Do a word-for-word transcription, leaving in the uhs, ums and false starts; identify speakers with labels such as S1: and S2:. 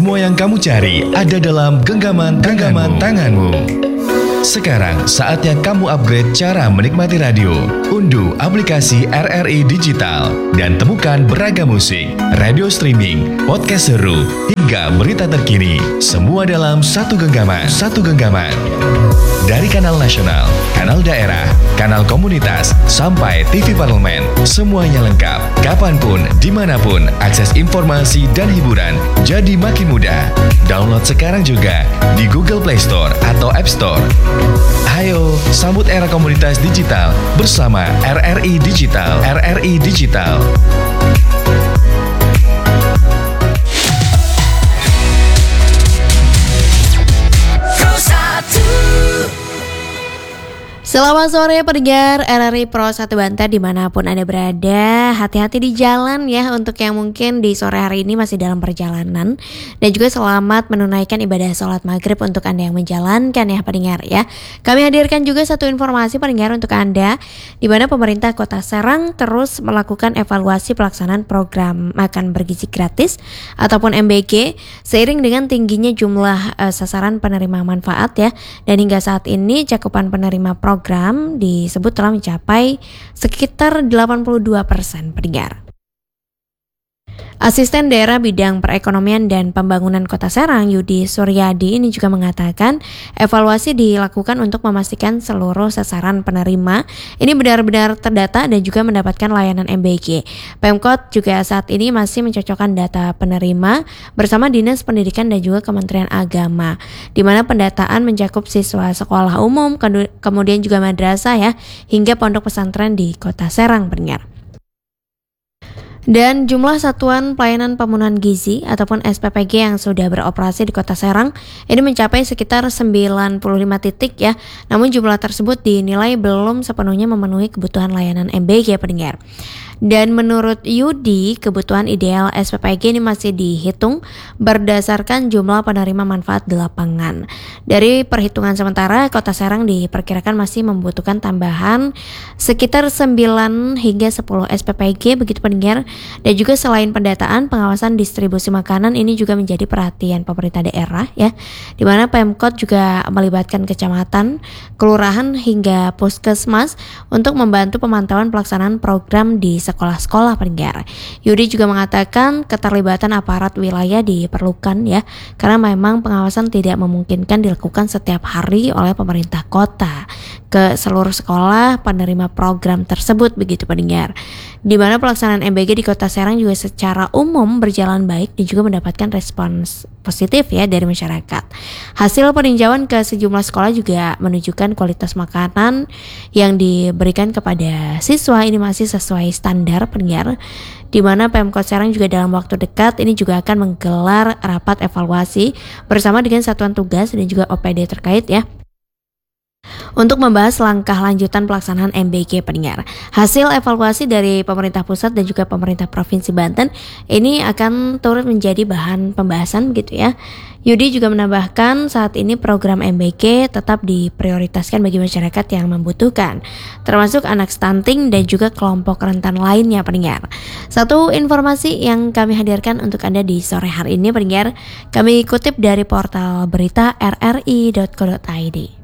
S1: Semua yang kamu cari ada dalam genggaman genggaman tanganmu. Sekarang saatnya kamu upgrade cara menikmati radio. Unduh aplikasi R R I Digital dan temukan beragam musik, radio streaming, podcast seru, hingga berita terkini. Semua dalam satu genggaman. Satu genggaman. Dari kanal nasional, kanal daerah, kanal komunitas, sampai T V parlemen, semuanya lengkap. Kapanpun, dimanapun, akses informasi dan hiburan jadi makin mudah. Download sekarang juga di Google Play Store atau App Store. Ayo, sambut era komunitas digital bersama R R I Digital. R R I Digital.
S2: Selamat sore pendengar R R I Pro satu Banten dimanapun Anda berada. Hati-hati di jalan ya untuk yang mungkin di sore hari ini masih dalam perjalanan. Dan juga selamat menunaikan ibadah sholat maghrib untuk Anda yang menjalankan ya pendengar ya. Kami hadirkan juga satu informasi pendengar untuk Anda, di mana pemerintah Kota Serang terus melakukan evaluasi pelaksanaan program makan bergizi gratis ataupun M B G seiring dengan tingginya jumlah uh, sasaran penerima manfaat ya. Dan hingga saat ini cakupan penerima program program disebut telah mencapai sekitar delapan puluh dua persen pendengar. Asisten Daerah Bidang Perekonomian dan Pembangunan Kota Serang, Yudi Suryadi, ini juga mengatakan evaluasi dilakukan untuk memastikan seluruh sasaran penerima ini benar-benar terdata dan juga mendapatkan layanan M B G. Pemkot juga saat ini masih mencocokkan data penerima bersama Dinas Pendidikan dan juga Kementerian Agama, di mana pendataan mencakup siswa sekolah umum, kemudian juga madrasah ya, hingga pondok pesantren di Kota Serang pendengar. Dan jumlah satuan pelayanan pemenuhan gizi ataupun S P P G yang sudah beroperasi di Kota Serang ini mencapai sekitar sembilan puluh lima titik ya. Namun jumlah tersebut dinilai belum sepenuhnya memenuhi kebutuhan layanan M B G pendengar. Dan menurut Yudi, kebutuhan ideal S P P G ini masih dihitung berdasarkan jumlah penerima manfaat di lapangan. Dari perhitungan sementara, Kota Serang diperkirakan masih membutuhkan tambahan sekitar sembilan hingga sepuluh S P P G begitu pendengar. Dan juga selain pendataan, pengawasan distribusi makanan ini juga menjadi perhatian pemerintah daerah ya, di mana Pemkot juga melibatkan kecamatan, kelurahan hingga puskesmas untuk membantu pemantauan pelaksanaan program di sekolah-sekolah pendengar. Yudi juga mengatakan keterlibatan aparat wilayah diperlukan ya, karena memang pengawasan tidak memungkinkan dilakukan setiap hari oleh pemerintah kota ke seluruh sekolah penerima program tersebut begitu pendengar. Di mana pelaksanaan M B G di Kota Serang juga secara umum berjalan baik dan juga mendapatkan respons positif ya dari masyarakat. Hasil peninjauan ke sejumlah sekolah juga menunjukkan kualitas makanan yang diberikan kepada siswa ini masih sesuai standar pendengar, di mana Pemkot Serang juga dalam waktu dekat ini juga akan menggelar rapat evaluasi bersama dengan satuan tugas dan juga O P D terkait ya, untuk membahas langkah lanjutan pelaksanaan M B G pendengar. Hasil evaluasi dari pemerintah pusat dan juga pemerintah Provinsi Banten ini akan turut menjadi bahan pembahasan gitu ya. Yudi juga menambahkan saat ini program M B G tetap diprioritaskan bagi masyarakat yang membutuhkan, termasuk anak stunting dan juga kelompok rentan lainnya pendengar. Satu informasi yang kami hadirkan untuk Anda di sore hari ini pendengar, kami kutip dari portal berita r r i dot co dot i d.